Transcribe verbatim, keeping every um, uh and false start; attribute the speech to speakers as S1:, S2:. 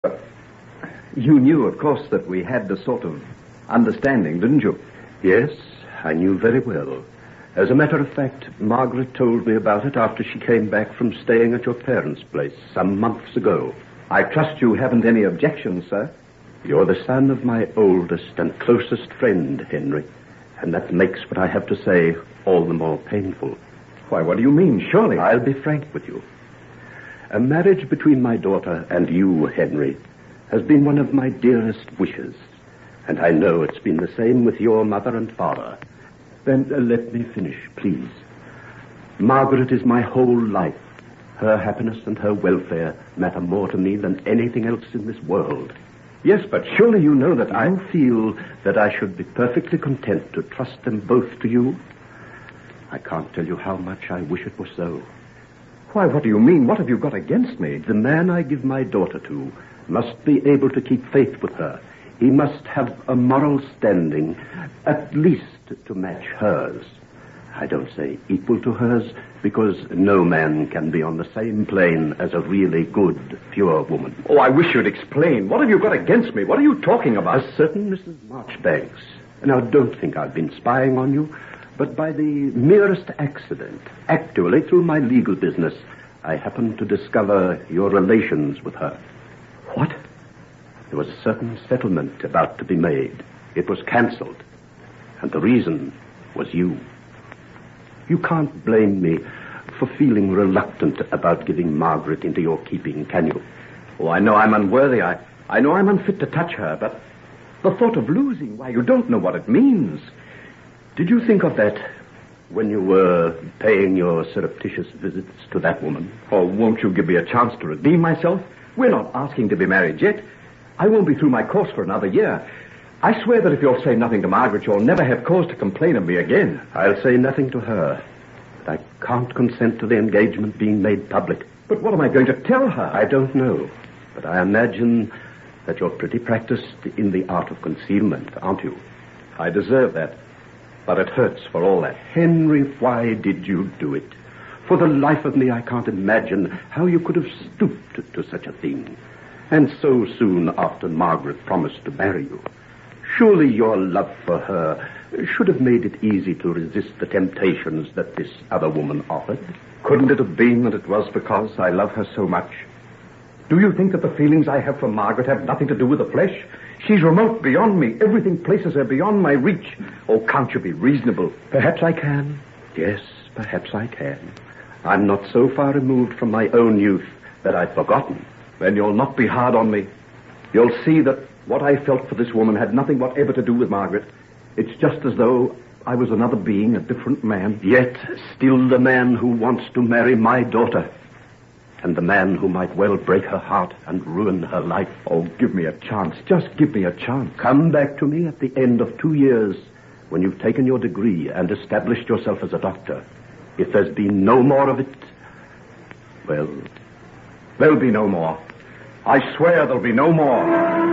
S1: You knew, of course, that we had a sort of understanding, didn't you?
S2: Yes, I knew very well. As a matter of fact, Margaret told me about it after she came back from staying at your parents' place some months ago.
S1: I trust you haven't any objections, sir.
S2: You're the son of my oldest and closest friend, Henry, and that makes what I have to say all the more painful.
S1: Why, what do you mean? Surely.
S2: I'll be frank with you. A marriage between my daughter and you, Henry, has been one of my dearest wishes, and I know it's been the same with your mother and father. Then uh, let me finish, please. Margaret is my whole life. Her happiness and her welfare matter more to me than anything else in this world.
S1: Yes, but surely you know that I...
S2: I feel that I should be perfectly content to trust them both to you. I can't tell you how much I wish it were so.
S1: Why, what do you mean? What have you got against me?
S2: The man I give my daughter to must be able to keep faith with her. He must have a moral standing, at least to match hers. I don't say equal to hers, because no man can be on the same plane as a really good, pure woman.
S1: Oh, I wish you'd explain. What have you got against me? What are you talking about?
S2: A certain Missus Marchbanks. Now, don't think I've been spying on you, but by the merest accident, actually through my legal business, I happened to discover your relations with her.
S1: What?
S2: There was a certain settlement about to be made. It was cancelled. And the reason was you. You can't blame me for feeling reluctant about giving Margaret into your keeping, can you?
S1: Oh, I know I'm unworthy. I, I know I'm unfit to touch her, but the thought of losing, why, you don't know what it means.
S2: Did you think of that when you were paying your surreptitious visits to that woman?
S1: Oh, won't you give me a chance to redeem myself? We're not asking to be married yet. I won't be through my course for another year. I swear that if you'll say nothing to Margaret, you'll never have cause to complain of me again.
S2: I'll say nothing to her. But I can't consent to the engagement being made public.
S1: But what am I going to tell her?
S2: I don't know. But I imagine that you're pretty practiced in the art of concealment, aren't you?
S1: I deserve that. But it hurts for all that.
S2: Henry, why did you do it? For the life of me, I can't imagine how you could have stooped to such a thing. And so soon after Margaret promised to marry you. Surely your love for her should have made it easy to resist the temptations that this other woman offered.
S1: Couldn't it have been that it was because I love her so much? Do you think that the feelings I have for Margaret have nothing to do with the flesh? She's remote beyond me. Everything places her beyond my reach. Oh, can't you be reasonable?
S2: Perhaps I can. Yes, perhaps I can. I'm not so far removed from my own youth that I've forgotten.
S1: Then you'll not be hard on me. You'll see that what I felt for this woman had nothing whatever to do with Margaret. It's just as though I was another being, a different man.
S2: Yet still the man who wants to marry my daughter. And the man who might well break her heart and ruin her life.
S1: Oh, give me a chance. Just give me a chance.
S2: Come back to me at the end of two years when you've taken your degree and established yourself as a doctor. If there's been no more of it, well,
S1: there'll be no more. I swear there'll be no more.